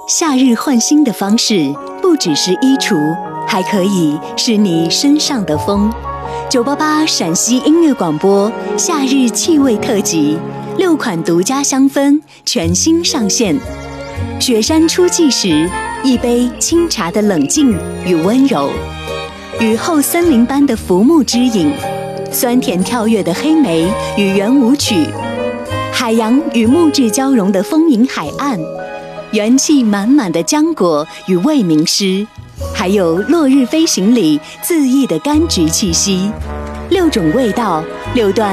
夏日换新的方式，不只是衣橱，还可以是你身上的风。988陕西音乐广播夏日气味特辑，6款独家香氛全新上线。雪山初霁时，一杯清茶的冷静与温柔；雨后森林般的浮木之影，酸甜跳跃的黑莓与圆舞曲，海洋与木质交融的丰盈海岸，元气满满的浆果与味名诗，还有落日飞行里恣意的柑橘气息。6种味道，6段